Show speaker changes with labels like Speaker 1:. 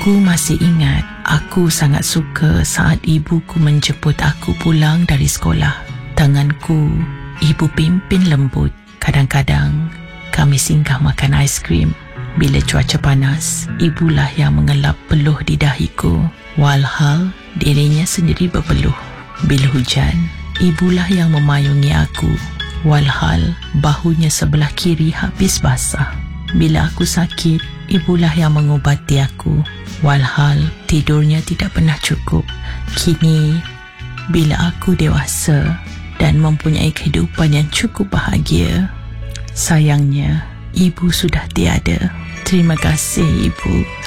Speaker 1: Aku masih ingat, aku sangat suka saat ibuku menjemput aku pulang dari sekolah. Tanganku, ibu pimpin lembut. Kadang-kadang, kami singgah makan aiskrim. Bila cuaca panas, ibulah yang mengelap peluh di dahiku, walhal dirinya sendiri berpeluh. Bila hujan, ibulah yang memayungi aku, walhal bahunya sebelah kiri habis basah. Bila aku sakit, ibulah yang mengubati aku, walhal tidurnya tidak pernah cukup. Kini, bila aku dewasa dan mempunyai kehidupan yang cukup bahagia, sayangnya ibu sudah tiada. Terima kasih, Ibu.